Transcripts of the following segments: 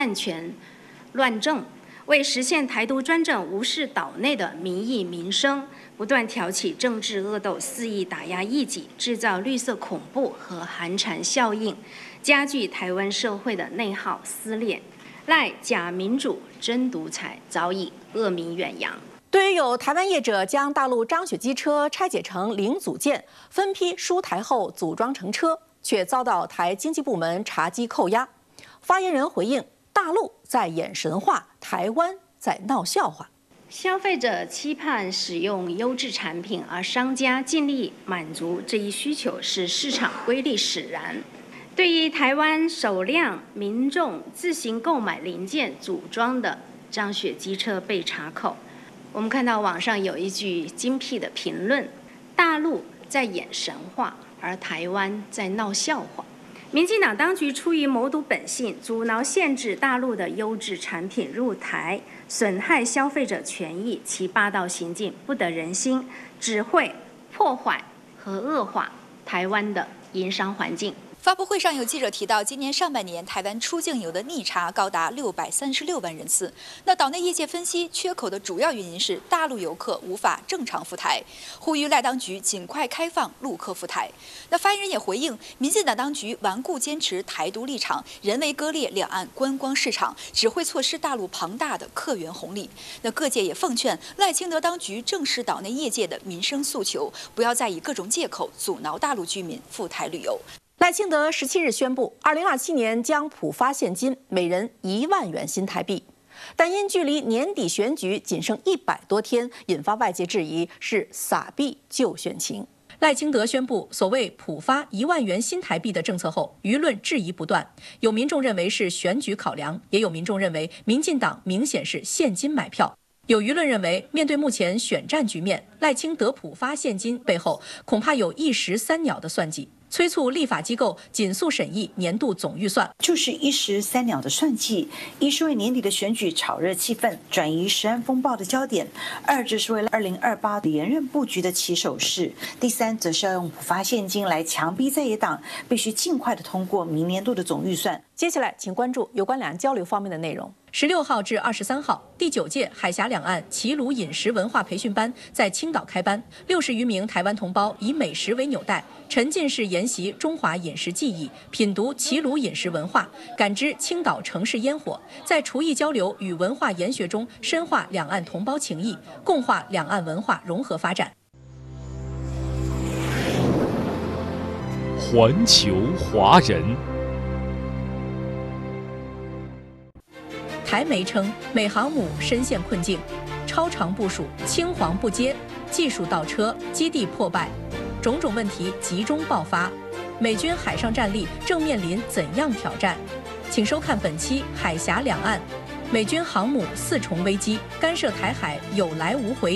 滥权乱政，为实现台独专政，无视岛内的民意民生，不断挑起政治恶斗，肆意打压异己，制造绿色恐怖和寒蝉效应，加剧台湾社会的内耗撕裂。赖假民主真独裁，早已恶名远扬。 对于有台湾业者将大陆张雪机车拆解成零组件，分批输台后组装成车，却遭到台经济部门查缉扣押。发言人回应：大陆在演神话，台湾在闹笑话。 消费者期盼使用优质产品，而商家尽力满足这一需求，使市场规律使然。对于台湾首辆民众自行购买零件组装的张雪机车被查扣，我们看到网上有一句精辟的评论：大陆在演神话，而台湾在闹笑话。民进党当局出于谋独本性，阻挠限制大陆的优质产品入台，损害消费者权益，其霸道行径不得人心，只会破坏和恶化台湾的营商环境。 发布会上有记者提到，今年上半年台湾出境游的逆查高达636万人次。那岛内业界分析，缺口的主要原因是大陆游客无法正常赴台，呼吁赖当局尽快开放陆客赴台。那发言人也回应，民进党当局顽固坚持台独立场，人为割裂两岸观光市场，只会错失大陆庞大的客源红利。那各界也奉劝赖清德当局正视岛内业界的民生诉求，不要再以各种借口阻挠大陆居民赴台旅游。 赖清德17日宣布，2027年将普发现金，每人1万元新台币。但因距离年底选举仅剩100多天，引发外界质疑是撒币救选情。赖清德宣布所谓普发1万元新台币的政策后，舆论质疑不断，有民众认为是选举考量，也有民众认为民进党明显是现金买票。有舆论认为，面对目前选战局面，赖清德普发现金背后恐怕有一石三鸟的算计。催促立法机构紧速审议年度总预算， 就是一石三鸟的算计：一是为年底的选举炒热气氛，转移食安风暴的焦点；二就是为了2028连任布局的起手式；第三，则是要用普发现金来强逼在野党必须尽快的通过明年度的总预算。 接下来，请关注有关两岸交流方面的内容。16号至23号，第9届海峡两岸齐鲁饮食文化培训班在青岛开班，60余名台湾同胞以美食为纽带，沉浸式研习中华饮食技艺，品读齐鲁饮食文化，感知青岛城市烟火，在厨艺交流与文化研学中深化两岸同胞情谊，共话两岸文化融合发展。 环球华人。 台媒称，美航母深陷困境，超长部署，青黄不接，技术倒车，基地破败，种种问题集中爆发。美军海上战力正面临怎样挑战？请收看本期《海峡两岸》，美军航母4重危机，干涉台海有来无回。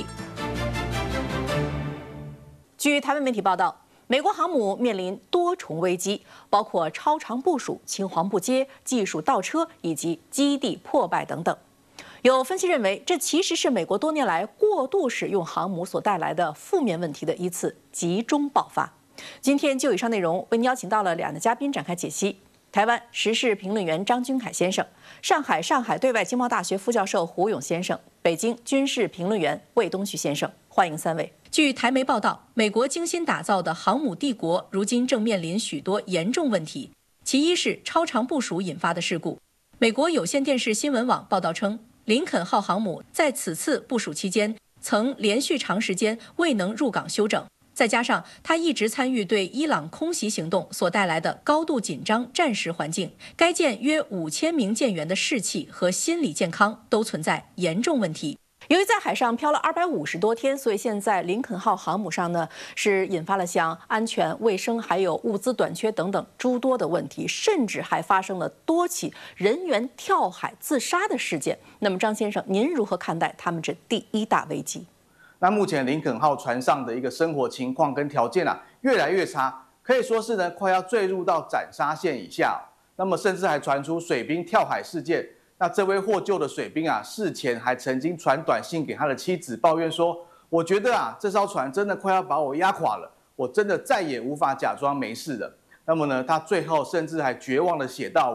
据台湾媒体报道，美国航母面临多重危机，包括超长部署、青黄不接、技术倒车以及基地破败等等。有分析认为，这其实是美国多年来过度使用航母所带来的负面问题的一次集中爆发。今天就以上内容，为您邀请到了2位嘉宾展开解析：台湾时事评论员张君凯先生，上海对外经贸大学副教授胡勇先生，北京军事评论员魏东旭先生。欢迎3位。据台媒报道，美国精心打造的航母帝国如今正面临许多严重问题，其一是超长部署引发的事故。美国有线电视新闻网报道称，林肯号航母在此次部署期间曾连续长时间未能入港休整，再加上他一直参与对伊朗空袭行动所带来的高度紧张战时环境，该舰约5000名舰员的士气和心理健康都存在严重问题。由于在海上漂了250多天，所以现在林肯号航母上呢是引发了像安全、卫生还有物资短缺等等诸多的问题，甚至还发生了多起人员跳海自杀的事件。那么张先生，您如何看待他们这第一大危机？ 那目前林肯号船上的一个生活情况跟条件越来越差，可以说是呢快要坠入到斩杀线以下。那么甚至还传出水兵跳海事件。那这位获救的水兵事前还曾经传短信给他的妻子，抱怨说：“我觉得这艘船真的快要把我压垮了，我真的再也无法假装没事了。”那么呢，他最后甚至还绝望的写道：“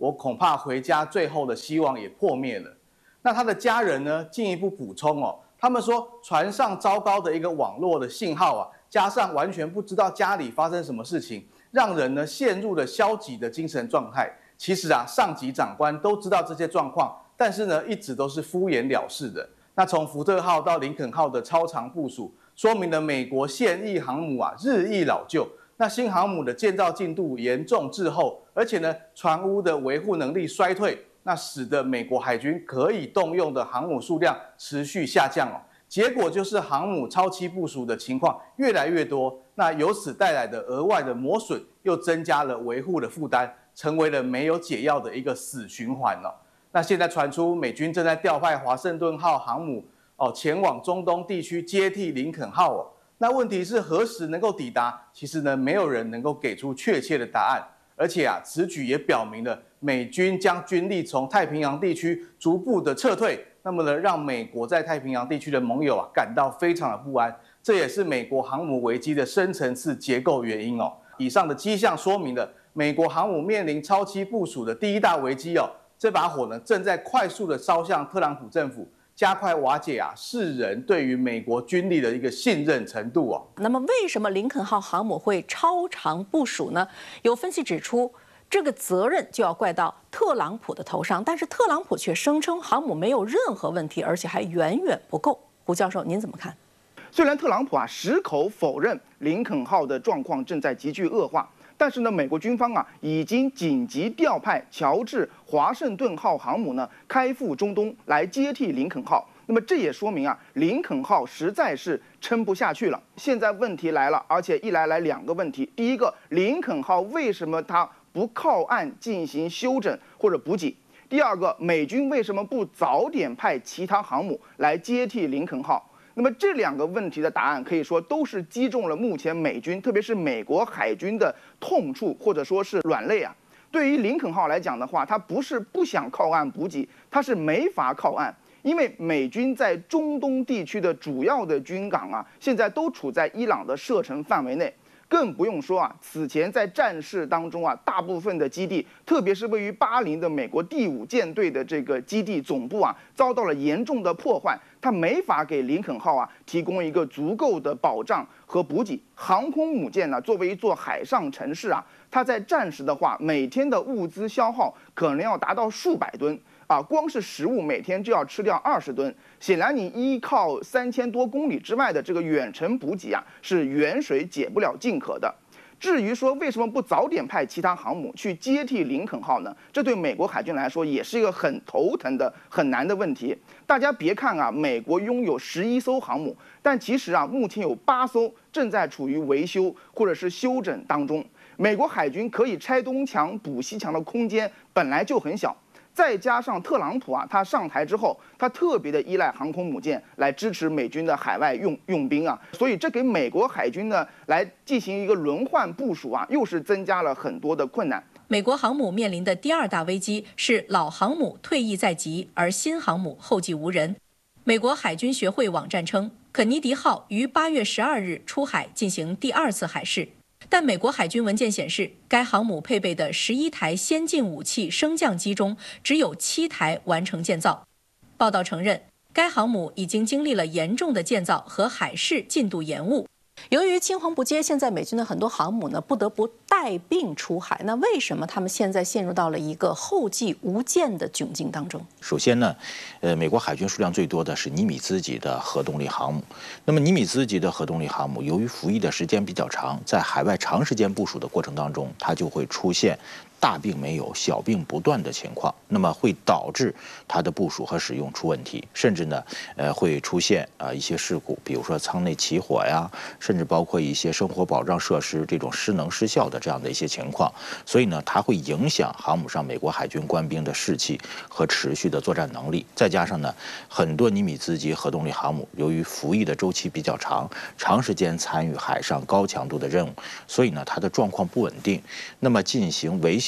我恐怕回家最后的希望也破灭了。那他的家人呢，进一步补充哦，他们说船上糟糕的一个网络的信号啊，加上完全不知道家里发生什么事情，让人呢陷入了消极的精神状态。其实啊，上级长官都知道这些状况，但是呢，一直都是敷衍了事的。那从福特号到林肯号的超长部署，说明了美国现役航母啊日益老旧。那新航母的建造进度严重滞后，而且呢，船坞的维护能力衰退，那使得美国海军可以动用的航母数量持续下降哦。结果就是航母超期部署的情况越来越多，那由此带来的额外的磨损，又增加了维护的负担，成为了没有解药的一个死循环了。那现在传出美军正在调派华盛顿号航母前往中东地区接替林肯号哦。那问题是何时能够抵达？其实呢，没有人能够给出确切的答案。而且啊，此举也表明了美军将军力从太平洋地区逐步的撤退，那么呢，让美国在太平洋地区的盟友啊感到非常的不安。这也是美国航母危机的深层次结构原因哦。以上的迹象说明了美国航母面临超期部署的第一大危机哦。这把火呢，正在快速的烧向特朗普政府。加快瓦解啊世人对于美国军力的一个信任程度哦。 那么，为什么林肯号航母会超长部署呢？有分析指出，这个责任就要怪到特朗普的头上，但是特朗普却声称航母没有任何问题，而且还远远不够。胡教授，您怎么看？ 虽然特朗普矢口否认林肯号的状况正在急剧恶化，但是呢，美国军方已经紧急调派乔治华盛顿号航母呢开赴中东来接替林肯号。那么这也说明林肯号实在是撑不下去了。现在问题来了，而且一来两个问题。第一个，林肯号为什么它不靠岸进行休整或者补给？第二个，美军为什么不早点派其他航母来接替林肯号？那么这两个问题的答案可以说都是击中了目前美军，特别是美国海军的痛处，或者说是软肋啊。对于林肯号来讲的话，它不是不想靠岸补给，它是没法靠岸，因为美军在中东地区的主要的军港现在都处在伊朗的射程范围内。更不用说此前在战事当中大部分的基地，特别是位于巴林的美国第5舰队的这个基地总部遭到了严重的破坏，它没法给林肯号提供一个足够的保障和补给。航空母舰作为一座海上城市它在战时的话，每天的物资消耗可能要达到数百吨。光是食物每天就要吃掉20吨，显然你依靠3000多公里之外的这个远程补给是远水解不了近渴的。至于说为什么不早点派其他航母去接替林肯号呢？这对美国海军来说也是一个很头疼的、很难的问题。大家别看美国拥有11艘航母，但其实目前有8艘正在处于维修或者是休整当中。美国海军可以拆东墙补西墙的空间本来就很小。再加上特朗普他上台之后，他特别的依赖航空母舰来支持美军的海外用兵所以这给美国海军呢来进行一个轮换部署又是增加了很多的困难。 美国航母面临的第2大危机是老航母退役在即，而新航母后继无人。美国海军学会网站称，肯尼迪号于8月12日出海进行第2次海试。但美国海军文件显示，该航母配备的11台先进武器升降机中，只有7台完成建造。报道承认，该航母已经经历了严重的建造和海试进度延误。由于青黄不接，现在美军的很多航母呢不得不带病出海。那为什么他们现在陷入到了一个后继无舰的窘境当中？ 首先呢，美国海军数量最多的是尼米兹级的核动力航母。那么尼米兹级的核动力航母，由于服役的时间比较长，在海外长时间部署的过程当中，它就会出现大病没有、小病不断的情况，那么会导致它的部署和使用出问题，甚至呢，会出现一些事故，比如说舱内起火呀，甚至包括一些生活保障设施这种失能失效的这样的一些情况。所以呢，它会影响航母上美国海军官兵的士气和持续的作战能力。再加上呢，很多尼米兹级核动力航母由于服役的周期比较长，长时间参与海上高强度的任务，所以呢，它的状况不稳定。那么进行维修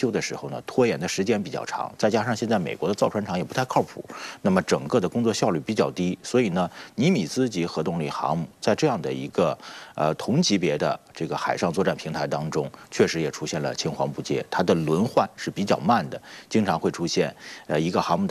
修的时候呢，拖延的时间比较长，再加上现在美国的造船厂也不太靠谱，那么整个的工作效率比较低，所以呢，尼米兹级核动力航母在这样的一个同级别的这个海上作战平台当中，确实也出现了青黄不接，它的轮换是比较慢的，经常会出现一个航母